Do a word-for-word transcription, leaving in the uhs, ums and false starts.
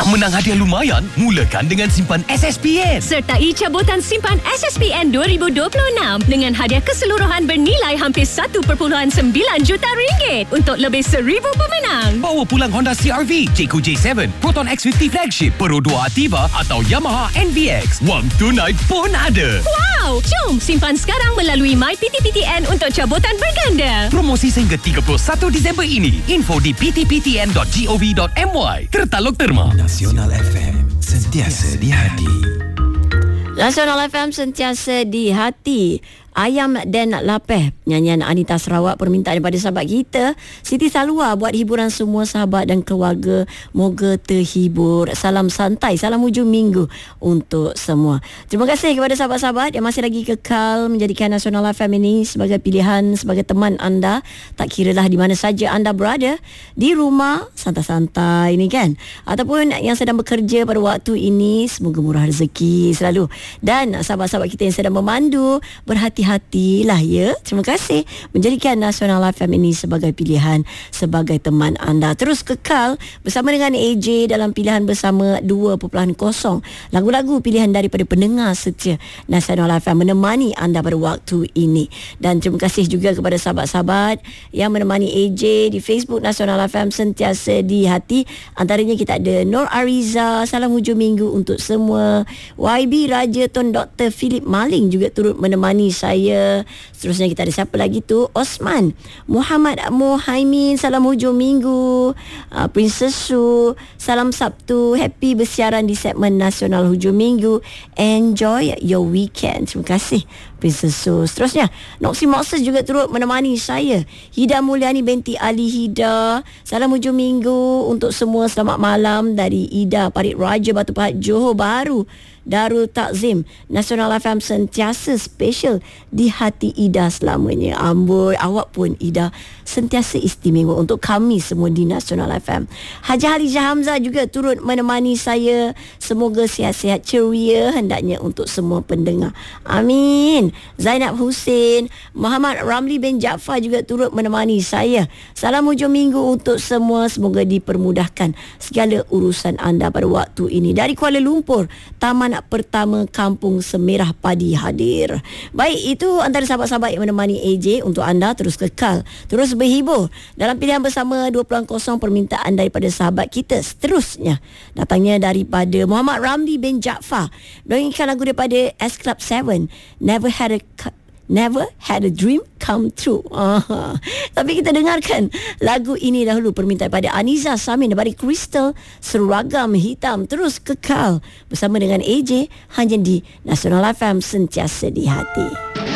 menang hadiah lumayan? Mulakan dengan simpan S S P N. Sertai cabutan simpan S S P N dua ribu dua puluh enam dengan hadiah keseluruhan bernilai hampir satu perpuluhan sembilan juta ringgit untuk lebih seribu pemenang. Bawa pulang Honda C R V, J Q J tujuh, Proton X lima puluh Flagship, Pro dua Ativa atau Yamaha N V X. Wang tunai pun ada. Wow! Jom simpan sekarang melalui My P T P T N untuk cabutan berganda. Promosi sehingga tiga puluh satu Disember ini. Info di p t p t n dot gov dot m y. Tertaluk terma. Nasional F M, sentiasa di hati. Nasional F M, sentiasa di hati. Ayam dan Lapeh, nyanyian Anita Sarawak, permintaan daripada sahabat kita Siti Salwa, buat hiburan semua sahabat dan keluarga, moga terhibur. Salam santai, salam hujung minggu untuk semua. Terima kasih kepada sahabat-sahabat yang masih lagi kekal menjadikan Nasional F M ini sebagai pilihan, sebagai teman anda. Tak kiralah di mana saja anda berada, di rumah santai-santai ni kan, ataupun yang sedang bekerja pada waktu ini, semoga murah rezeki selalu. Dan sahabat-sahabat kita yang sedang memandu, berhati hati-hatilah ya. Terima kasih menjadikan Nasional F M ini sebagai pilihan, sebagai teman anda. Terus kekal bersama dengan A J dalam pilihan bersama dua titik kosong. Lagu-lagu pilihan daripada pendengar setia Nasional F M menemani anda pada waktu ini. Dan terima kasih juga kepada sahabat-sahabat yang menemani A J di Facebook Nasional F M, sentiasa di hati. Antaranya kita ada Nur Ariza, salam hujung minggu untuk semua. Y B Raja Tun Doktor Philip Maling juga turut menemani saya. Saya. Seterusnya kita ada siapa lagi tu? Osman Muhammad Muhaimin, salam hujung minggu. uh, Princess Su, salam Sabtu, happy bersiaran di segmen Nasional hujung minggu. Enjoy your weekend. Terima kasih Princess Su. Seterusnya Noxy Moxes juga turut menemani saya. Hida Mulyani binti Ali Hida, salam hujung minggu untuk semua. Selamat malam dari Ida Parit Raja, Batu Pahat, Johor Bahru. Darul Takzim, Nasional F M sentiasa special di hati Ida selamanya. Amboi, awak pun Ida sentiasa istimewa untuk kami semua di Nasional F M. Haji Halijah Hamzah juga turut menemani saya. Semoga sihat-sihat ceria hendaknya untuk semua pendengar. Amin. Zainab Hussein, Muhammad Ramli bin Jaafar juga turut menemani saya. Salam hujung minggu untuk semua. Semoga dipermudahkan segala urusan anda pada waktu ini. Dari Kuala Lumpur, Taman Pertama Kampung Semerah Padi hadir. Baik, itu antara sahabat-sahabat yang menemani A J untuk anda. Terus kekal, terus berhibur dalam pilihan bersama dua titik kosong, permintaan daripada sahabat kita. Seterusnya datangnya daripada Muhammad Ramli bin Jaafar. Berikan lagu daripada S Club tujuh, Never Had a Never Had a Dream Come True. Aha. Tapi kita dengarkan lagu ini dahulu, permintaan pada Aniza Samin daripada Crystal, Seragam Hitam. Terus kekal bersama dengan A J hanya di Nasional F M, sentiasa di hati.